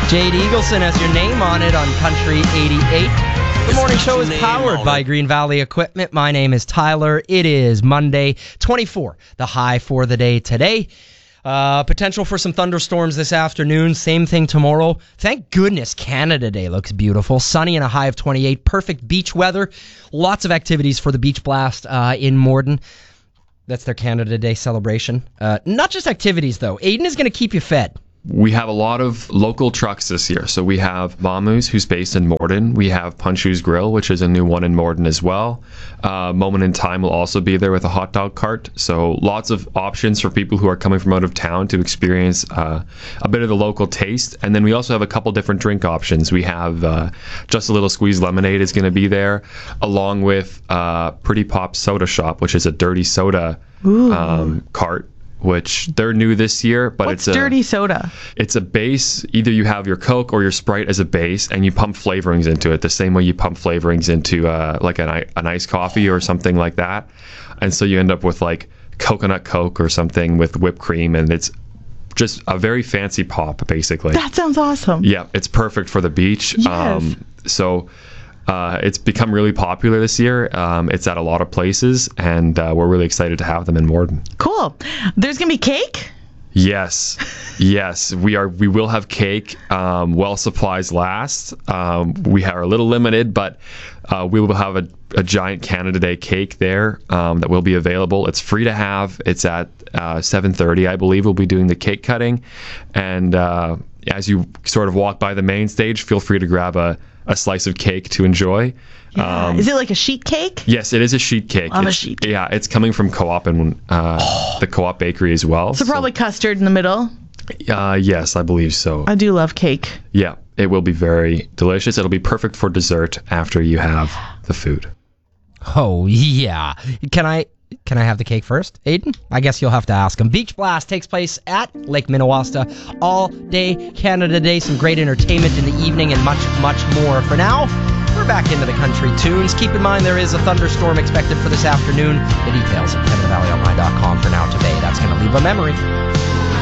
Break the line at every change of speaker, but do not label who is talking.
Jade Eagleson has your name on it on Country 88. The morning show is powered by Green Valley Equipment. My name is Tyler. It is Monday, 24, the high for the day today. Potential for some thunderstorms this afternoon. Same thing tomorrow. Thank goodness Canada Day looks beautiful. Sunny and a high of 28. Perfect beach weather. Lots of activities for the Beach Blast in Morden. That's their Canada Day celebration. Not just activities, though. Aiden is going to keep you fed.
We have a lot of local trucks this year. So we have Mamu's, who's based in Morden. We have Punchu's Grill, which is a new one in Morden as well. Moment in Time will also be there with a hot dog cart. So lots of options for people who are coming from out of town to experience a bit of the local taste. And then we also have a couple different drink options. We have Just a Little Squeeze Lemonade is going to be there, along with Pretty Pop Soda Shop, which is a dirty soda cart, which they're new this year. But
What's dirty soda?
It's a base. Either you have your Coke or your Sprite as a base, and you pump flavorings into it the same way you pump flavorings into like an iced coffee or something like that. And so you end up with like coconut Coke or something with whipped cream, and it's just a very fancy pop, basically.
That sounds awesome.
Yeah, it's perfect for the beach.
Yes.
It's become really popular this year. It's at a lot of places, and we're really excited to have them in Morden.
Cool. There's going to be cake?
Yes, we will have cake while supplies last. We are a little limited, but we will have a giant Canada Day cake there that will be available. It's free to have. It's at 7:30, I believe. We'll be doing the cake cutting, and as you sort of walk by the main stage, feel free to grab a slice of cake to enjoy.
Yeah. Is it like a sheet cake?
Yes, it is a sheet cake.
A sheet cake.
Yeah, it's coming from Co-op and the Co-op bakery as well.
So probably custard in the middle?
Yes, I believe so.
I do love cake.
Yeah, it will be very delicious. It'll be perfect for dessert after you have the food.
Oh, yeah. Can I have the cake first, Aiden? I guess you'll have to ask him. Beach Blast takes place at Lake Minnewasta all day Canada Day. Some great entertainment in the evening and much, much more. For now, we're back into the country tunes. Keep in mind there is a thunderstorm expected for this afternoon. The details at CanadaValleyOnline.com for now today. That's going to leave a memory.